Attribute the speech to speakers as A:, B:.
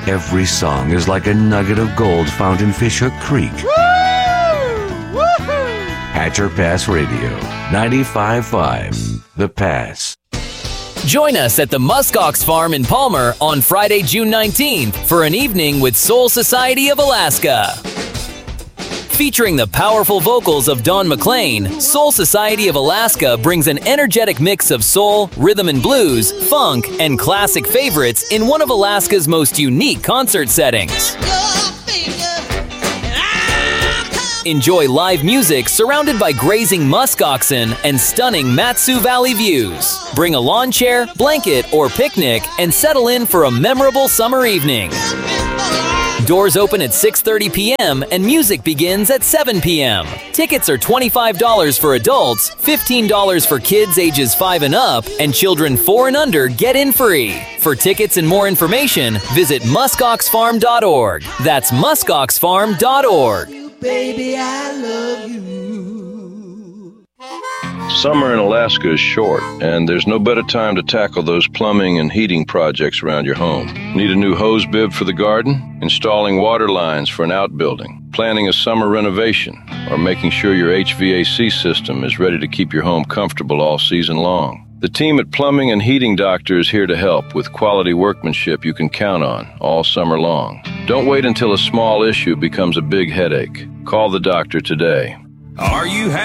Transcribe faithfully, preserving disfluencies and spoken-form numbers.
A: Every song is like a nugget of gold found in Fishhook Creek.
B: Woo! Woohoo!
A: Hatcher Pass Radio, ninety-five point five, The Pass.
C: Join us at the Muskox Farm in Palmer on Friday, June nineteenth for an evening with Soul Society of Alaska. Featuring the powerful vocals of Don McLean, Soul Society of Alaska brings an energetic mix of soul, rhythm and blues, funk, and classic favorites in one of Alaska's most unique concert settings. Enjoy live music surrounded by grazing musk oxen and stunning Matsu Valley views. Bring a lawn chair, blanket, or picnic and settle in for a memorable summer evening. Doors open at six thirty p.m. and music begins at seven p.m. Tickets are twenty-five dollars for adults, fifteen dollars for kids ages five and up, and children four and under get in free. For tickets and more information, visit muskox farm dot org. That's muskox farm dot org.
D: Baby, I love you.
E: Summer in Alaska is short, and there's no better time to tackle those plumbing and heating projects around your home. Need a new hose bib for the garden? Installing water lines for an outbuilding? Planning a summer renovation? Or making sure your H V A C system is ready to keep your home comfortable all season long? The team at Plumbing and Heating Doctor is here to help with quality workmanship you can count on all summer long. Don't wait until a small issue becomes a big headache. Call the doctor today.
F: Are you